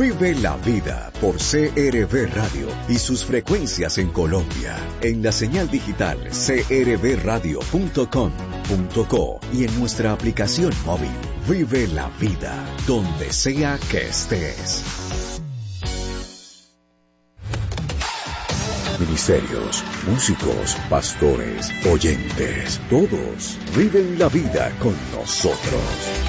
Vive la vida por CRB Radio y sus frecuencias en Colombia. En la señal digital crbradio.com.co y en nuestra aplicación móvil. Vive la vida donde sea que estés. Ministerios, músicos, pastores, oyentes, todos viven la vida con nosotros.